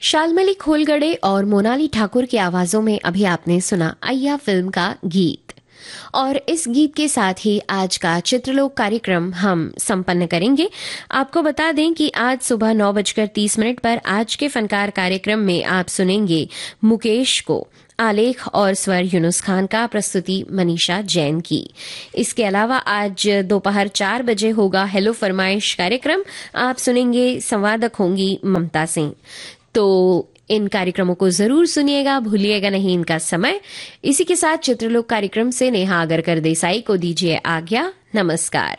शाल्मली खोलगड़े और मोनाली ठाकुर की आवाजों में अभी आपने सुना अय्या फिल्म का गीत। और इस गीत के साथ ही आज का चित्रलोक कार्यक्रम हम संपन्न करेंगे। आपको बता दें कि आज सुबह 9:30 पर आज के फनकार कार्यक्रम में आप सुनेंगे मुकेश को, आलेख और स्वर यूनुस खान का, प्रस्तुति मनीषा जैन की। इसके अलावा आज दोपहर 4 बजे होगा हेलो फरमाइश कार्यक्रम। आप सुनेंगे, संवादक होंगी ममता सिंह। तो इन कार्यक्रमों को जरूर सुनिएगा, भूलिएगा नहीं इनका समय। इसी के साथ चित्रलोक कार्यक्रम से नेहा आगरकर देसाई को दीजिए आज्ञा। नमस्कार।